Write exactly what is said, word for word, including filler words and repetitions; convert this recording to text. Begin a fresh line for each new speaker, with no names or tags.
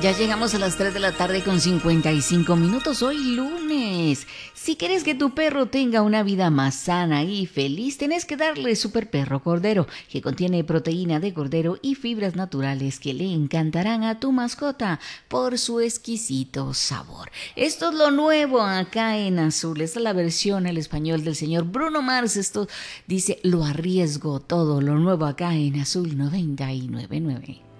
Ya llegamos a las tres de la tarde con cincuenta y cinco minutos, hoy lunes. Si quieres que tu perro tenga una vida más sana y feliz, tienes que darle Super Perro Cordero, que contiene proteína de cordero y fibras naturales que le encantarán a tu mascota por su exquisito sabor. Esto es lo nuevo acá en Azul. Esta es la versión al español del señor Bruno Mars. Esto dice: lo arriesgo todo, lo nuevo acá en Azul noventa y nueve punto nueve.